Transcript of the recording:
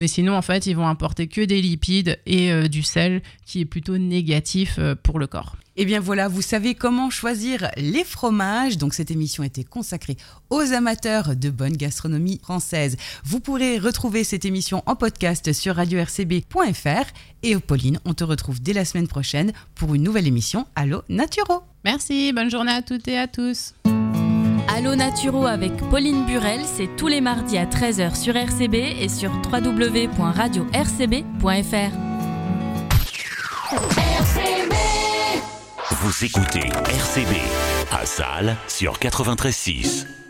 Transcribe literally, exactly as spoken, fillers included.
Mais sinon, en fait, ils vont apporter que des lipides et euh, du sel qui est plutôt négatif euh, pour le corps. Eh bien voilà, vous savez comment choisir les fromages. Donc cette émission était consacrée aux amateurs de bonne gastronomie française. Vous pourrez retrouver cette émission en podcast sur radio r c b point f r. Et Pauline, on te retrouve dès la semaine prochaine pour une nouvelle émission Allo Naturo. Merci, bonne journée à toutes et à tous. Allo Naturo avec Pauline Burel, c'est tous les mardis à treize heures sur R C B et sur w w w point radio r c b point f r. R C B. Vous écoutez R C B à Salles sur quatre-vingt-treize six.